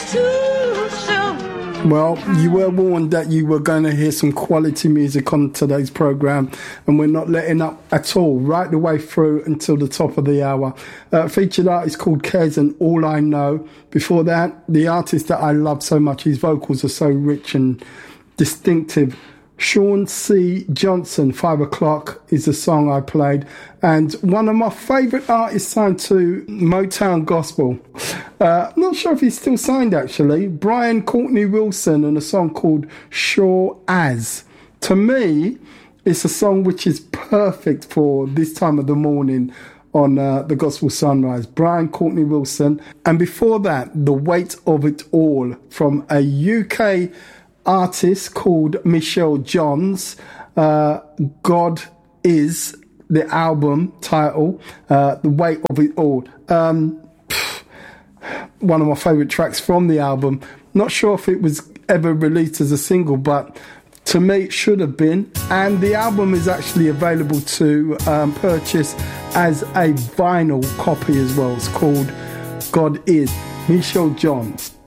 too soon. Well, you were warned that you were going to hear some quality music on today's programme, and we're not letting up at all, right the way through until the top of the hour. Featured artist called Kez and All I Know. Before that, the artist that I love so much, his vocals are so rich and distinctive, Sean C. Johnson, 5 o'clock is the song I played. And one of my favourite artists signed to Motown Gospel. I'm not sure if he's still signed actually. Brian Courtney Wilson, and a song called Sure As. To me, it's a song which is perfect for this time of the morning on the Gospel Sunrise. Brian Courtney Wilson. And before that, The Weight of It All from a UK artist called Michelle Johns. God Is the album title. The Weight of It All. One of my favourite tracks from the album. Not sure if it was ever released as a single, but to me it should have been. And the album is actually available to purchase as a vinyl copy as well. It's called God Is. Michelle Johns.